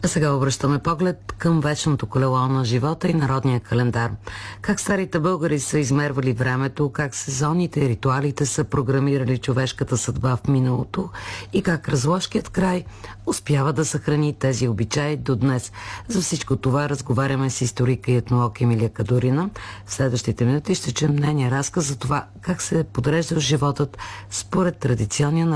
А сега обръщаме поглед към вечното колело на живота и народния календар. Как старите българи са измервали времето, как сезоните и ритуалите са програмирали човешката съдба в миналото и как разложкият край успява да съхрани тези обичаи до днес. За всичко това разговаряме с историка и етнолог Емилия Кадорина. В следващите минути ще чуем нейния разказ за това как се е подреждал животът според традиционния